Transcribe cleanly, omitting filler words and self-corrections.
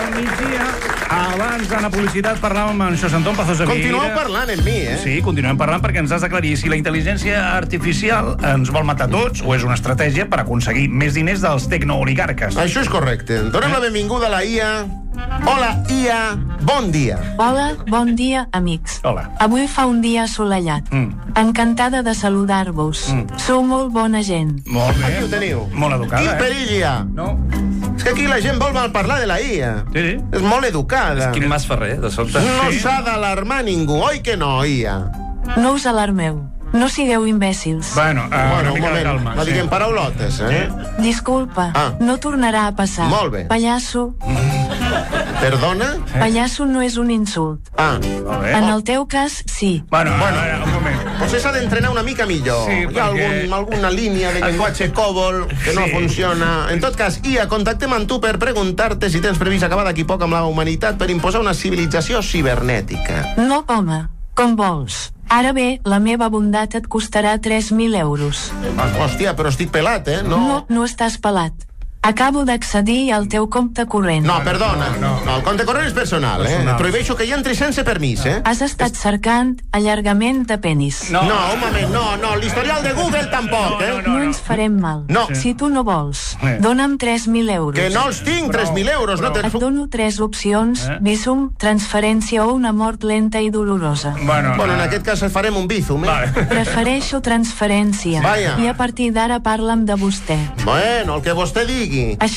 del migdia. Abans d'anar a publicitat parlàvem amb Xosé Antón Pazos de Vieira. Continueu parlant amb mi, Sí, continuem parlant perquè ens has d'aclarir si la intel·ligència artificial ens vol matar tots o és una estratègia per aconseguir més diners dels tecnooligarques. Això és correcte. Donem la benvinguda a la IA. Hola, IA. Bon dia. Hola, bon dia, amics. Hola. Avui fa un dia assolellat. Encantada de saludar-vos. Sou molt bona gent. Molt bé. Aquí ho teniu. Molt educada, Quin perill hi ha? No? És que aquí la gent vol mal parlar de la IA. Sí. És molt educada. Quin Mas Ferrer, de sobte. No Sí. s'ha d'alarmar ningú, oi que no, IA? No us alarmeu. No sigueu imbècils. Bueno, una un mica de moment, calma. no diguem paraulotes, eh? Disculpa, Ah. no tornarà a passar. Molt bé. Pallasso, Perdona? pallasso no és un insult. Ah, Molt bé. En el teu cas, sí. Bueno, a veure, un moment. potser s'ha d'entrenar una mica millor. Sí, Hi ha perquè- alguna línia de llenguatge COBOL que no Sí. funciona. En tot cas, IA, contactem amb tu per preguntar-te si tens previst acabar d'aquí poc amb la humanitat per imposar una civilització cibernètica. No, home, com vols. Ara bé, la meva bondat et costarà 3.000 euros. Hòstia, però estic pelat, eh? No, no estàs pelat. Acabo d'accedir al teu compte corrent. No, perdona. No. El compte corrent és personal, eh? Personal. Prohibeixo que hi entri sense permís, eh? Has estat cercant allargament de penis. No, un moment, no. L'historial de Google tampoc, eh? No ens farem mal. No. Si tu no vols, Sí. dona'm 3.000 euros. Que no els tinc, 3.000 euros, no Et tens... dono 3 opcions, Bizum, transferència o una mort lenta i dolorosa. Bueno, Bueno, en aquest cas farem un bizum, eh? Vale. Prefereixo transferència. Vaja. I a partir d'ara parla'm de vostè. Bueno, el que vostè digui. Així